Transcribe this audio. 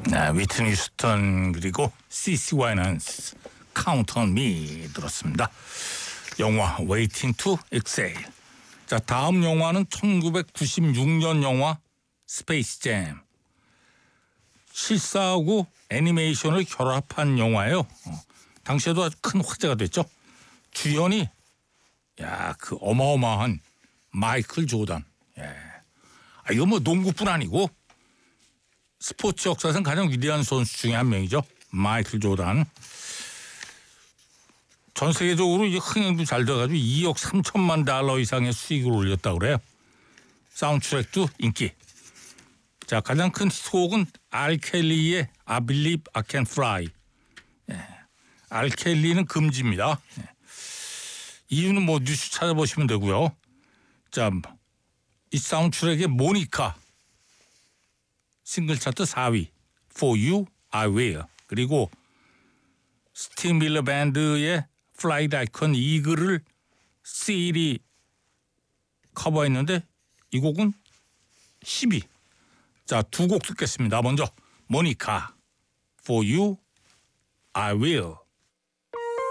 위트니 휴스턴 그리고 CC 와이넌스 Count on Me 들었습니다. 영화 Waiting to Exhale. 자, 다음 영화는 1996년 영화 스페이스 잼. 실사하고 애니메이션을 결합한 영화예요. 당시에도 아주 큰 화제가 됐죠. 주연이 그 어마어마한 마이클 조던. 이거 뭐 농구뿐 아니고 스포츠 역사상 가장 위대한 선수 중에 한 명이죠. 마이클 조던. 전 세계적으로 이제 흥행도 잘 돼가지고 2억 3천만 달러 이상의 수익을 올렸다고 그래요. 사운드트랙도 인기. 자, 가장 큰 히트곡은 알켈리의 I Believe I Can Fly. 알켈리는 금지입니다. 이유는 뭐 뉴스 찾아보시면 되고요. 자, 이 사운드트랙의 모니카 싱글 차트 4위 For You I Will. 그리고 스티브 밀러 밴드의 플라이드 아이콘 이글을 세일이 커버했는데 이 곡은 10위. 자, 두 곡 듣겠습니다. 먼저 모니카 For You I Will.